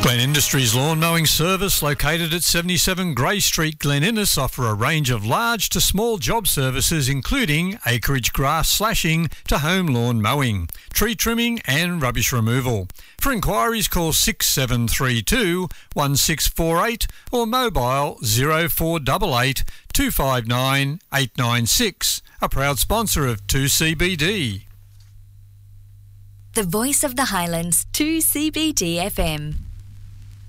Glen Industries Lawn Mowing Service, located at 77 Grey Street, Glen Innes, offer a range of large to small job services including acreage grass slashing to home lawn mowing, tree trimming and rubbish removal. For inquiries, call 6732 1648 or mobile 0488 259 896. A proud sponsor of 2CBD. The voice of the Highlands, 2CBD FM.